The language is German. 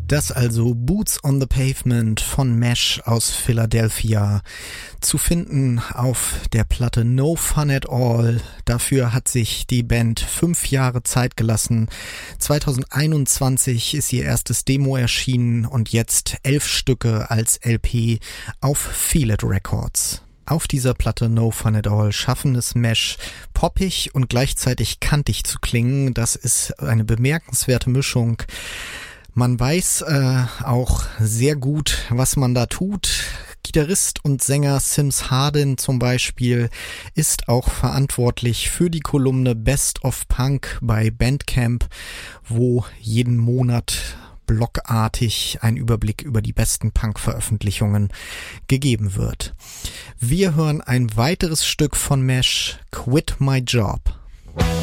Das also Boots on the Pavement von Mesh aus Philadelphia, zu finden auf der Platte No Fun at All. Dafür hat sich die Band 5 Jahre Zeit gelassen. 2021 ist ihr erstes Demo erschienen und jetzt 11 Stücke als LP auf Feel It Records. Auf dieser Platte No Fun at All schaffen es Mesh, poppig und gleichzeitig kantig zu klingen. Das ist eine bemerkenswerte Mischung. Man weiß auch sehr gut, was man da tut. Gitarrist und Sänger Sims Hardin zum Beispiel ist auch verantwortlich für die Kolumne Best of Punk bei Bandcamp, wo jeden Monat blockartig ein Überblick über die besten Punk-Veröffentlichungen gegeben wird. Wir hören ein weiteres Stück von Mesh, Quit My Job.